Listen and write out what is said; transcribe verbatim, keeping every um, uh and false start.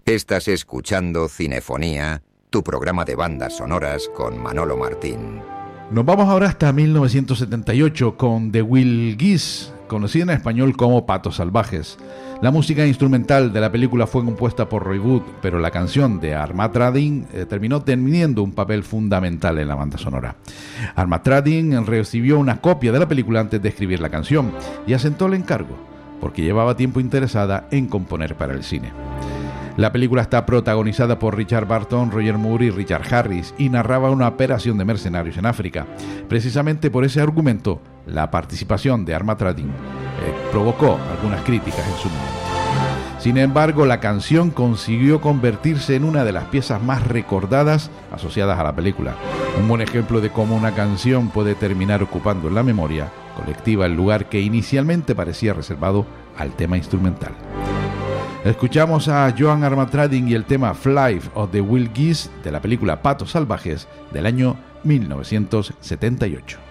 Estás escuchando Cinefonía, tu programa de bandas sonoras con Manolo Martín. Nos vamos ahora hasta mil novecientos setenta y ocho con The Wild Geese, conocida en español como Patos Salvajes. La música instrumental de la película fue compuesta por Roy Wood, pero la canción de Armatrading eh, terminó teniendo un papel fundamental en la banda sonora. Armatrading recibió una copia de la película antes de escribir la canción y asentó el encargo, porque llevaba tiempo interesada en componer para el cine. La película está protagonizada por Richard Burton, Roger Moore y Richard Harris y narraba una operación de mercenarios en África. Precisamente por ese argumento, la participación de Armatrading eh, provocó algunas críticas en su momento. Sin embargo, la canción consiguió convertirse en una de las piezas más recordadas asociadas a la película. Un buen ejemplo de cómo una canción puede terminar ocupando en la memoria colectiva el lugar que inicialmente parecía reservado al tema instrumental. Escuchamos a Joan Armatrading y el tema Flight of the Wild Geese de la película Patos Salvajes del año mil novecientos setenta y ocho.